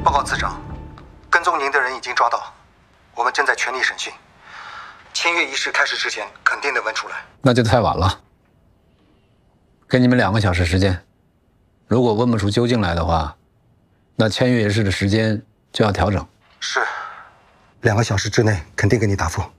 报告次长，跟踪您的人已经抓到，我们正在全力审讯。签约仪式开始之前，肯定能问出来。 那就太晚了，给你们2个小时时间。如果问不出究竟来的话，那签约仪式的时间就要调整。 是，2个小时之内肯定给你答复。